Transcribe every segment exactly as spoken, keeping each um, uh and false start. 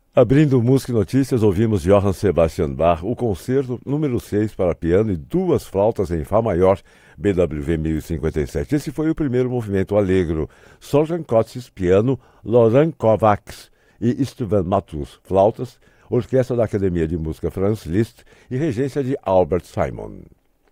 Abrindo Música e Notícias, ouvimos Johann Sebastian Bach, o concerto número seis para piano e duas flautas em Fá maior, B W V mil e cinquenta e sete. Esse foi o primeiro movimento allegro. Soljan Kotsis, piano, Laurent Kovacs e Istvan Matus, flautas, orquestra da Academia de Música Franz Liszt e regência de Albert Simon.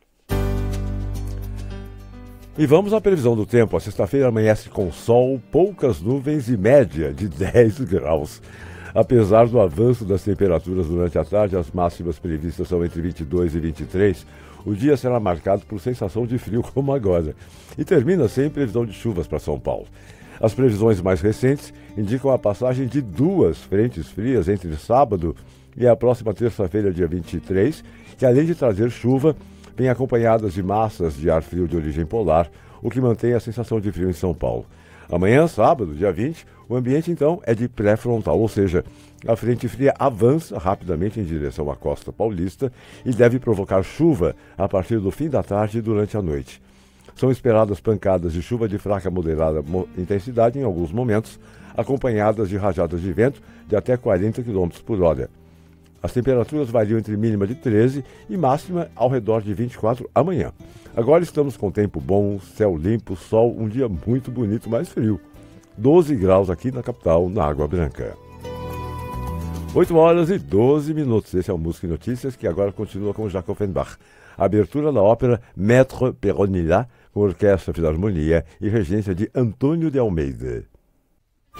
E vamos à previsão do tempo. A sexta-feira amanhece com sol, poucas nuvens e média de dez graus. Apesar do avanço das temperaturas durante a tarde, as máximas previstas são entre vinte e dois e vinte e três. O dia será marcado por sensação de frio como agora. E termina sem previsão de chuvas para São Paulo. As previsões mais recentes indicam a passagem de duas frentes frias entre sábado e a próxima terça-feira, dia vinte e três, que além de trazer chuva, vem acompanhadas de massas de ar frio de origem polar, o que mantém a sensação de frio em São Paulo. Amanhã, sábado, dia vinte, o ambiente então é de pré-frontal, ou seja, a frente fria avança rapidamente em direção à costa paulista e deve provocar chuva a partir do fim da tarde e durante a noite. São esperadas pancadas de chuva de fraca a moderada intensidade em alguns momentos, acompanhadas de rajadas de vento de até quarenta quilômetros por hora. As temperaturas variam entre mínima de treze e máxima ao redor de vinte e quatro amanhã. Agora estamos com tempo bom, céu limpo, sol, um dia muito bonito, mas frio. doze graus aqui na capital, na Água Branca. oito horas e doze minutos. Esse é o Música e Notícias, que agora continua com Jacques Offenbach. A abertura da ópera Maître Péronila, com orquestra Filarmonia e regência de Antônio de Almeida.